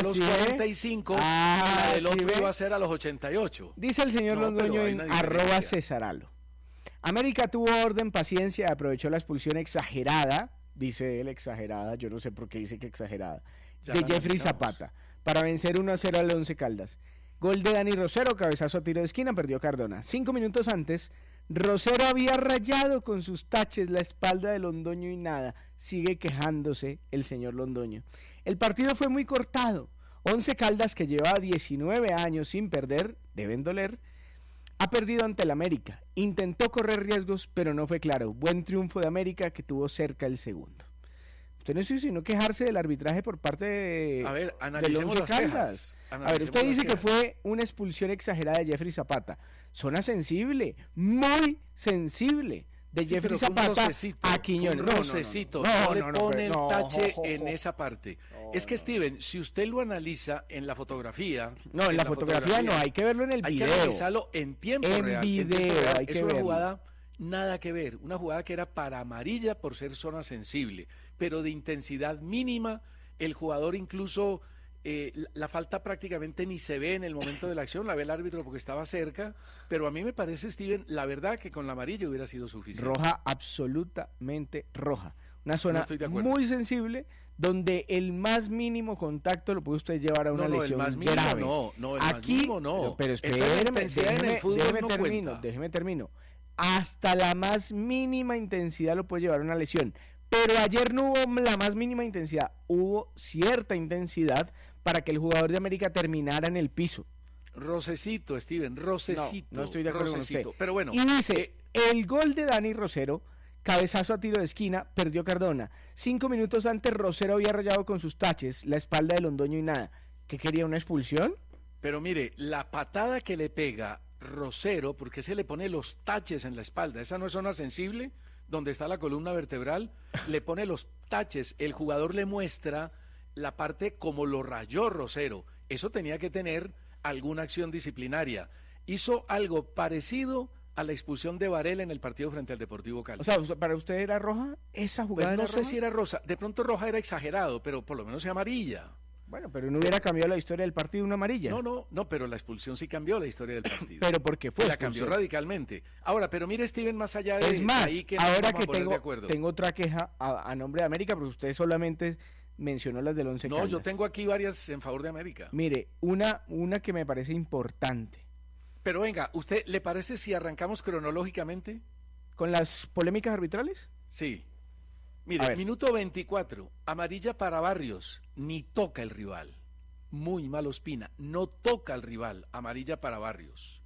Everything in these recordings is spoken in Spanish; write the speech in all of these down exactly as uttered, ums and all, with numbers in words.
los cuarenta y cinco, ah, y la del otro ¿sí iba a ser a los ochenta y ocho. Dice el señor no, Londoño en arroba Cesaralo. América tuvo orden, paciencia, aprovechó la expulsión exagerada, dice él exagerada, yo no sé por qué dice que exagerada, ya de Jeffrey Zapata, para vencer uno a cero al Once Caldas. Gol de Dani Rosero, cabezazo a tiro de esquina, perdió Cardona. Cinco minutos antes, Rosero había rayado con sus taches la espalda de Londoño y nada, sigue quejándose el señor Londoño. El partido fue muy cortado. Once Caldas, que llevaba diecinueve años sin perder, deben doler, ha perdido ante el América. Intentó correr riesgos, pero no fue claro. Buen triunfo de América, que tuvo cerca el segundo. Usted no hizo sino quejarse del arbitraje por parte de, a ver, analicemos del Once las Caldas. Quejas. A ver, usted dice que fue una expulsión exagerada de Jeffrey Zapata. Zona sensible, muy sensible, de sí, Jeffrey Zapata a Quiñones. Un rocecito, no, no, no, no, no, no le pone no, el tache no, en esa parte. No, es que, Steven, si usted lo analiza en la fotografía... No, en, en la, la fotografía, fotografía no, hay que verlo en el hay video. Hay que analizarlo en tiempo en real. Video, en tiempo real. Hay que es una verlo. jugada nada que ver, una jugada que era para amarilla por ser zona sensible, pero de intensidad mínima. El jugador incluso... Eh, la, la falta prácticamente ni se ve en el momento de la acción, la ve el árbitro porque estaba cerca, pero a mí me parece, Steven, la verdad que con la amarilla hubiera sido suficiente. Roja, absolutamente roja. Una zona no muy sensible, donde el más mínimo contacto lo puede usted llevar a una no, no, lesión el más mínimo grave. No, no, el Aquí, más mínimo no. Pero espéreme, déjeme, en el fútbol déjeme no termino, cuenta. déjeme termino. Hasta la más mínima intensidad lo puede llevar a una lesión. Pero ayer no hubo la más mínima intensidad, hubo cierta intensidad para que el jugador de América terminara en el piso. Rocecito, Steven, rocecito. No, no estoy de acuerdo rocecito. con usted. Pero bueno. Y dice, eh, el gol de Dani Rosero, cabezazo a tiro de esquina, perdió Cardona. Cinco minutos antes Rosero había rayado con sus taches la espalda de Londoño y nada. ¿Qué quería, una expulsión? Pero mire, la patada que le pega Rosero, porque se le pone los taches en la espalda, esa no es zona sensible, donde está la columna vertebral, le pone los taches, el jugador le muestra la parte como lo rayó Rosero. Eso tenía que tener alguna acción disciplinaria. Hizo algo parecido a la expulsión de Varela en el partido frente al Deportivo Cali. O sea, ¿para usted era roja esa jugada? Pues no era sé roja? si era rosa, de pronto roja era exagerado, pero por lo menos es amarilla. Bueno, pero no hubiera cambiado la historia del partido una amarilla. No, no, no, pero la expulsión sí cambió la historia del partido. Pero porque fue la expulsión. cambió radicalmente. Ahora, pero mire, Steven, más allá de es más, ahí que ahora que tengo, tengo otra queja a, a nombre de América, porque usted solamente mencionó las del Once No, Caldas. yo tengo aquí varias en favor de América. Mire, una, una que me parece importante. Pero venga, ¿usted le parece si arrancamos cronológicamente? ¿Con las polémicas arbitrales? Sí. Mire, minuto veinticuatro, amarilla para Barrios, ni toca el rival. Muy mal Ospina, no toca al rival, amarilla para Barrios.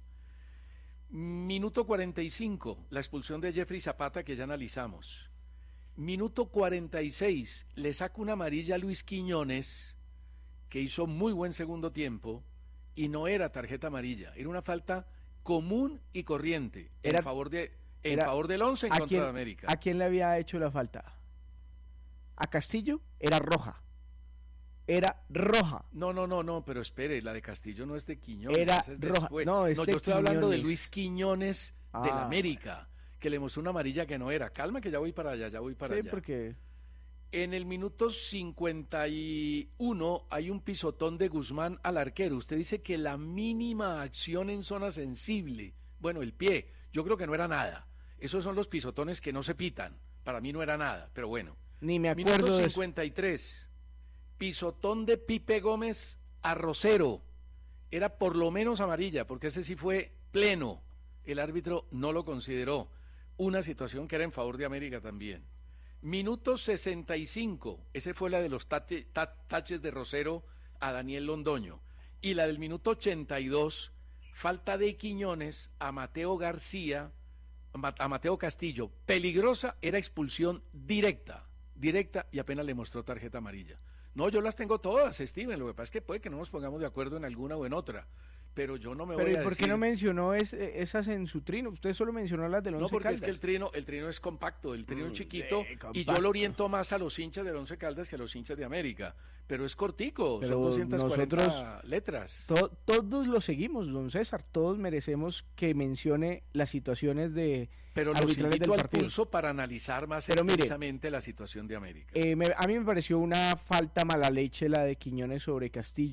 Minuto cuarenta y cinco, la expulsión de Jeffrey Zapata que ya analizamos. Minuto cuarenta y seis, le saca una amarilla a Luis Quiñones, que hizo muy buen segundo tiempo, y no era tarjeta amarilla, era una falta común y corriente en era, favor de en era, favor del Once en contra quién, de América. ¿A quién le había hecho la falta? A Castillo era roja. Era roja. No, no, no, no, pero espere, la de Castillo no es de Quiñones. Era es roja. No, es no de yo estoy Quiñones. hablando de Luis Quiñones ah. del América, que le mostró una amarilla que no era. Calma que ya voy para allá, ya voy para sí, allá. porque... En el minuto cincuenta y uno hay un pisotón de Guzmán al arquero. Usted dice que la mínima acción en zona sensible, bueno, el pie, yo creo que no era nada. Esos son los pisotones que no se pitan. Para mí no era nada, pero bueno. Ni me acuerdo Minuto de cincuenta y tres, pisotón de Pipe Gómez a Rosero. Era por lo menos amarilla, porque ese sí fue pleno. El árbitro no lo consideró. Una situación que era en favor de América también. Minuto sesenta y cinco, ese fue la de los tate, taches de Rosero a Daniel Londoño. Y la del minuto ochenta y dos, falta de Quiñones a Mateo García, a Mateo Castillo. Peligrosa, era expulsión directa, directa y apenas le mostró tarjeta amarilla. No, yo las tengo todas, Steven, lo que pasa es que puede que no nos pongamos de acuerdo en alguna o en otra. Pero yo no me pero voy a ¿y por decir... qué no mencionó es, esas en su trino? Usted solo mencionó las del Once No, porque Caldas. es que el trino, el trino es compacto, el trino mm, es chiquito, sí, y yo lo oriento más a los hinchas del Once Caldas que a los hinchas de América. Pero es cortico, pero son doscientas cuarenta nosotros, letras. To, todos lo seguimos, don César, todos merecemos que mencione las situaciones de pero los invito al pulso para analizar más extensamente la situación de América. Eh, me, a mí me pareció una falta mala leche la de Quiñones sobre Castillo.